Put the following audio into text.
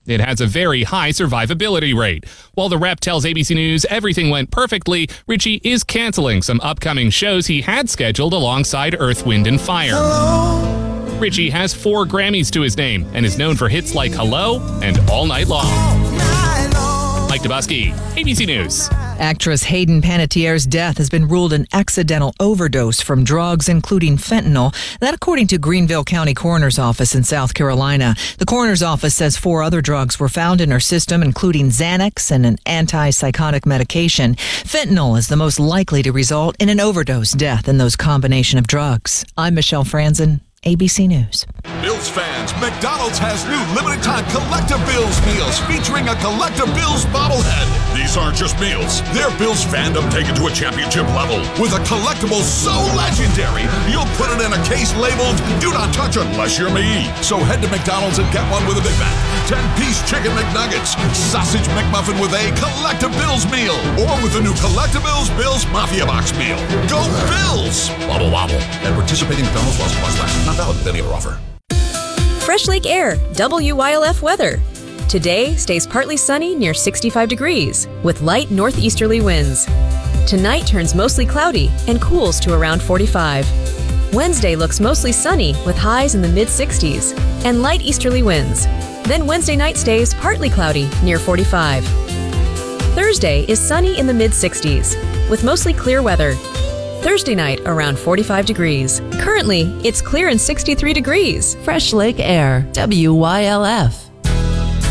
It has a very high survivability rate. While the rep tells ABC News everything went perfectly, Richie is canceling some upcoming shows he had scheduled alongside Earth, Wind & Fire. Hello. Richie has 4 Grammys to his name and is known for hits like Hello and All Night Long. Mike Dubusky, ABC News. Actress Hayden Panettiere's death has been ruled an accidental overdose from drugs, including fentanyl. That according to Greenville County Coroner's Office in South Carolina. The coroner's office says 4 other drugs were found in her system, including Xanax and an antipsychotic medication. Fentanyl is the most likely to result in an overdose death in those combination of drugs. I'm Michelle Franzen, ABC News. Bills fans, McDonald's has new limited-time Collector Bills meals featuring a Collector Bills bobblehead. These aren't just meals. They're Bills fandom taken to a championship level. With a collectible so legendary, you'll put it in a case labeled, "Do not touch unless you're me." So head to McDonald's and get one with a Big Mac, 10-piece chicken McNuggets, sausage McMuffin with a Collector Bills meal, or with the new Collectibles Bills Mafia Box meal. Go Bills! Wobble wobble. At participating McDonald's while supplies last. Not valid with any other offer. Fresh Lake Air, WYLF weather. Today stays partly sunny near 65 degrees with light northeasterly winds. Tonight turns mostly cloudy and cools to around 45. Wednesday looks mostly sunny with highs in the mid-60s and light easterly winds. Then Wednesday night stays partly cloudy near 45. Thursday is sunny in the mid-60s with mostly clear weather. Thursday night around 45 degrees. Currently, it's clear and 63 degrees. Fresh Lake Air, WYLF.